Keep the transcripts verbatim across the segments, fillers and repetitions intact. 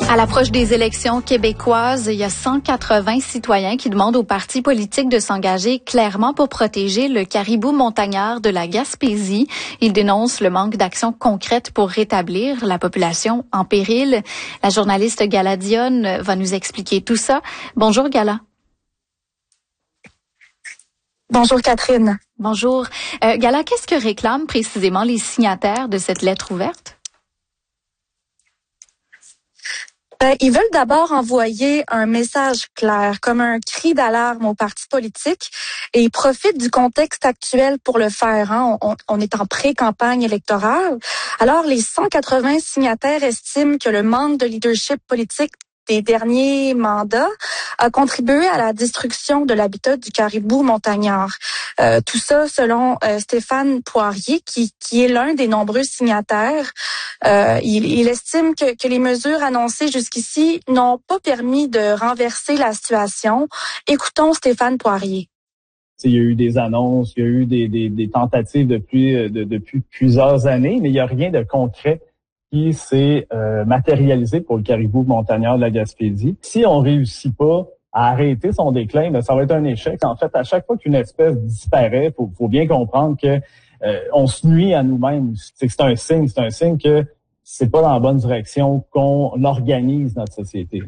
À l'approche des élections québécoises, il y a cent quatre-vingts citoyens qui demandent aux partis politiques de s'engager clairement pour protéger le caribou montagnard de la Gaspésie. Ils dénoncent le manque d'action concrète pour rétablir la population en péril. La journaliste Gala Dionne va nous expliquer tout ça. Bonjour Gala. Bonjour Catherine. Bonjour. Euh, Gala, qu'est-ce que réclament précisément les signataires de cette lettre ouverte? Ben, ils veulent d'abord envoyer un message clair, comme un cri d'alarme aux partis politiques, et ils profitent du contexte actuel pour le faire. Hein. On, on est en pré-campagne électorale. Alors, les cent quatre-vingts signataires estiment que le manque de leadership politique des derniers mandats a contribué à la destruction de l'habitat du caribou montagnard. Euh, tout ça selon euh, Stéphane Poirier, qui, qui est l'un des nombreux signataires. Euh, il, il estime que, que les mesures annoncées jusqu'ici n'ont pas permis de renverser la situation. Écoutons Stéphane Poirier. Il y a eu des annonces, il y a eu des, des, des tentatives depuis, de, depuis plusieurs années, mais il n'y a rien de concret qui s'est euh, matérialisé pour le caribou montagnard de la Gaspésie. Si on réussit pas à arrêter son déclin, ben, ça va être un échec. En fait, à chaque fois qu'une espèce disparaît, faut, faut bien comprendre que euh, on se nuit à nous-mêmes. C'est que c'est un signe, c'est un signe que c'est pas dans la bonne direction qu'on organise notre société.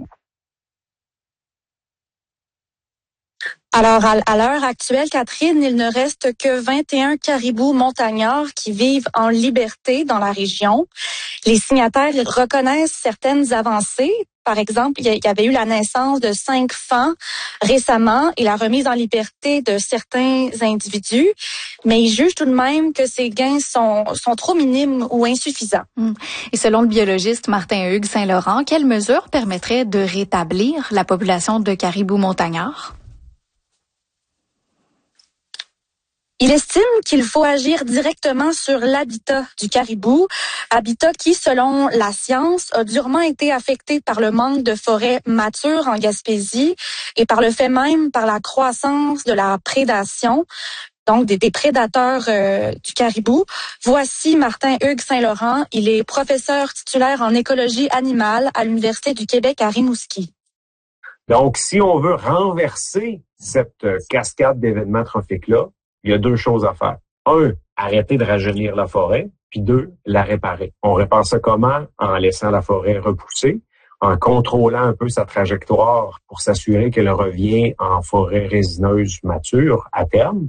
Alors, à l'heure actuelle, Catherine, il ne reste que vingt et un caribous montagnards qui vivent en liberté dans la région. Les signataires ils reconnaissent certaines avancées. Par exemple, il y avait eu la naissance de cinq fans récemment et la remise en liberté de certains individus, mais ils jugent tout de même que ces gains sont, sont trop minimes ou insuffisants. Et selon le biologiste Martin-Hugues Saint-Laurent, quelles mesures permettraient de rétablir la population de caribous montagnards? Il estime qu'il faut agir directement sur l'habitat du caribou, habitat qui, selon la science, a durement été affecté par le manque de forêts matures en Gaspésie et par le fait même par la croissance de la prédation, donc des, des prédateurs euh, du caribou. Voici Martin-Hugues Saint-Laurent. Il est professeur titulaire en écologie animale à l'Université du Québec à Rimouski. Donc, si on veut renverser cette cascade d'événements trophiques-là, il y a deux choses à faire. Un, arrêter de rajeunir la forêt, puis deux, la réparer. On répare ça comment? En laissant la forêt repousser, en contrôlant un peu sa trajectoire pour s'assurer qu'elle revient en forêt résineuse mature à terme,